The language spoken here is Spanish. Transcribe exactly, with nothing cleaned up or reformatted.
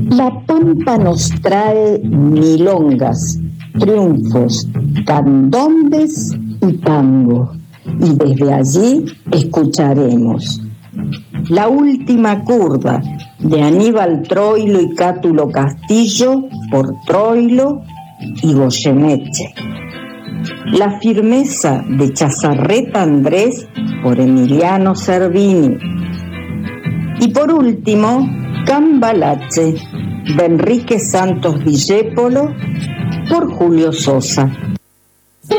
La Pampa nos trae milongas, triunfos, candombes y tango, y desde allí escucharemos La Última Curda de Aníbal Troilo y Cátulo Castillo por Troilo y Goyeneche, La Firmeza de Chazarreta Andrés por Emiliano Cervini, y por último Cambalache de Enrique Santos Discépolo por Julio Sosa.